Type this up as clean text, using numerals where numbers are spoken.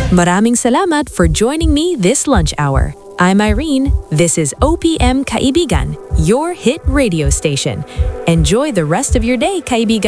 Maraming salamat for joining me this lunch hour. I'm Irene. This is OPM Kaibigan, your hit radio station. Enjoy the rest of your day, Kaibigan.